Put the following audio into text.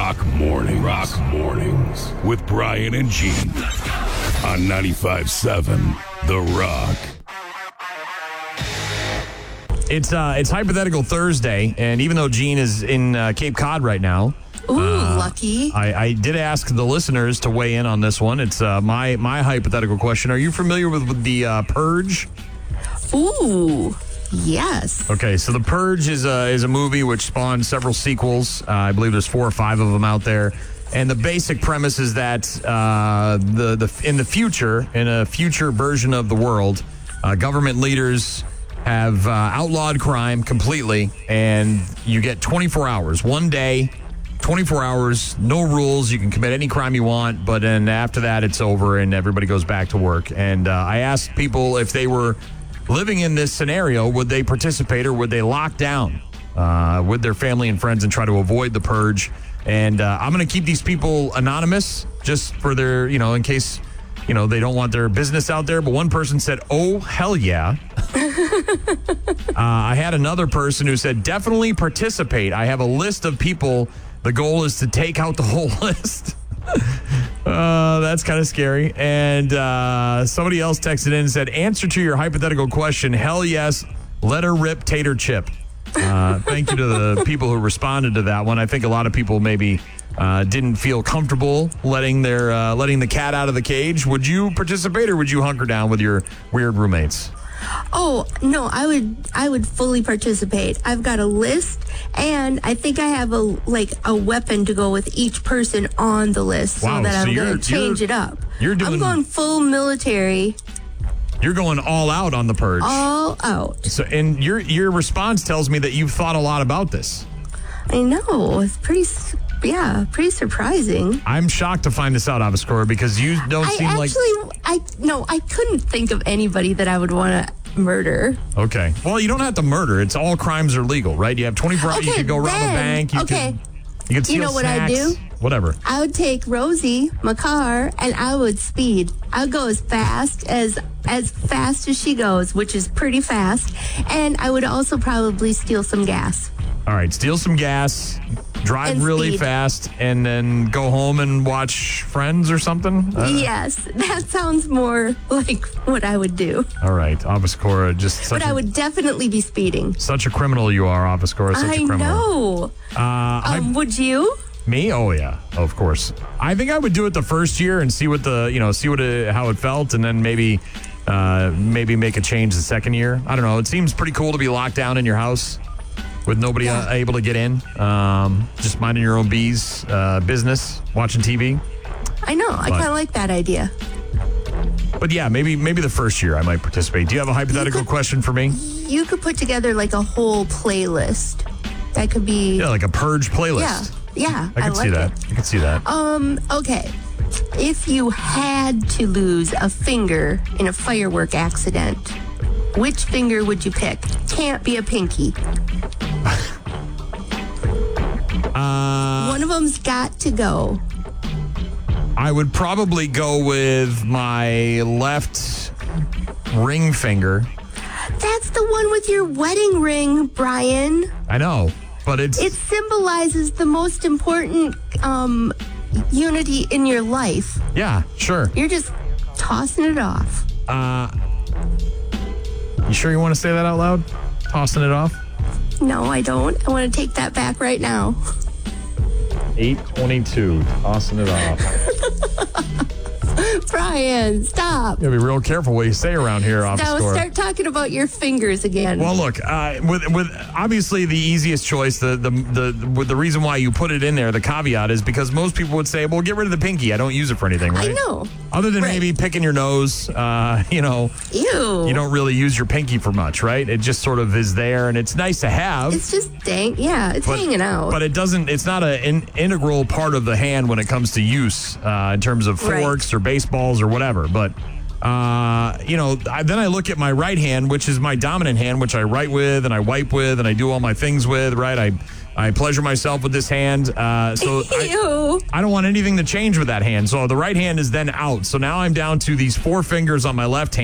Rock Mornings with Brian and Gene on 95.7 The Rock. It's Hypothetical Thursday, and even though Gene is in Cape Cod right now, lucky. I did ask the listeners to weigh in on this one. It's my hypothetical question. Are you familiar with the Purge? Ooh, yes. Okay, so The Purge is a movie which spawned several sequels. I believe there's 4 or 5 of them out there. And the basic premise is that in a future version of the world, government leaders have outlawed crime completely, and you get 24 hours. One day, 24 hours, no rules. You can commit any crime you want, but then after that, it's over, and everybody goes back to work. And I asked people if they were living in this scenario, would they participate or would they lock down with their family and friends and try to avoid the purge? And I'm going to keep these people anonymous just for their, in case, they don't want their business out there. But one person said, oh, hell yeah. I had another person who said, definitely participate. I have a list of people. The goal is to take out the whole list. That's kind of scary. And somebody else texted in and said, answer to your hypothetical question, hell yes, let her rip tater chip. Thank you to the people who responded to that one. I think a lot of people maybe didn't feel comfortable letting the cat out of the cage. Would you participate, or would you hunker down with your weird roommates? Oh, no, I would fully participate. I've got a list, and I think I have a weapon to go with each person on the list, so that I'm going to change it up. I'm going full military. You're going all out on the purge. All out. So, and your response tells me that you've thought a lot about this. I know. It's pretty surprising. I'm shocked to find this out, Avascora, because you don't seem like... I couldn't think of anybody that I would want to murder. Okay. Well, you don't have to murder. It's all crimes are legal, right? You have 24 hours. You could go rob a bank. You could steal what snacks, I'd do? Whatever. I would take Rosie, my car, and I would speed. I would go as fast as she goes, which is pretty fast. And I would also probably steal some gas. All right, steal some gas, drive really fast, and then go home and watch Friends or something? Yes, that sounds more like what I would do. All right, Avascora, But I would definitely be speeding. Such a criminal you are, Avascora, such a criminal. I know. Would you? Me? Oh, yeah, of course. I think I would do it the first year and see how it felt, and then maybe make a change the second year. I don't know. It seems pretty cool to be locked down in your house with nobody able to get in, just minding your own business, watching TV. I know. I kind of like that idea. But yeah, maybe the first year I might participate. Do you have a hypothetical question for me? You could put together like a whole playlist. That could be... Yeah, like a purge playlist. Yeah. I could see that. I could see that. Okay. If you had to lose a finger in a firework accident, which finger would you pick? Can't be a pinky. One of them's got to go. I would probably go with my left ring finger. That's the one with your wedding ring, Brian. I know, but it symbolizes the most important unity in your life. Yeah, sure. You're just tossing it off. You sure you want to say that out loud? Tossing it off? No, I don't. I want to take that back right now. 8:22. Tossing it off. Brian, stop. You gotta be real careful what you say around here, Now Avascora. start talking about your fingers again. Well, look, with obviously the easiest choice, the reason why you put it in there, the caveat is because most people would say, well, get rid of the pinky. I don't use it for anything, right? I know. Other than maybe picking your nose, Ew. you don't really use your pinky for much, right? It just sort of is there, and it's nice to have. It's just it's hanging out. But it's not an integral part of the hand when it comes to use in terms of forks or baseballs or whatever. But, then I look at my right hand, which is my dominant hand, which I write with and I wipe with and I do all my things with, right? I pleasure myself with this hand. I don't want anything to change with that hand. So the right hand is then out. So now I'm down to these 4 fingers on my left hand.